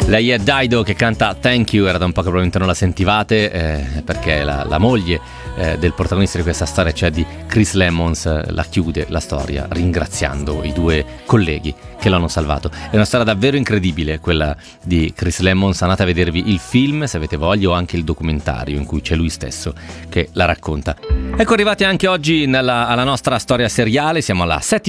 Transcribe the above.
Lei è Dido che canta Thank You, era da un po' che probabilmente non la sentivate, perché la moglie del protagonista di questa storia, cioè di Chris Lemons, la chiude la storia ringraziando i due colleghi che l'hanno salvato. È una storia davvero incredibile quella di Chris Lemons, andate a vedervi il film se avete voglia o anche il documentario in cui c'è lui stesso che la racconta. Ecco, arrivati anche oggi alla nostra storia seriale, siamo alla settima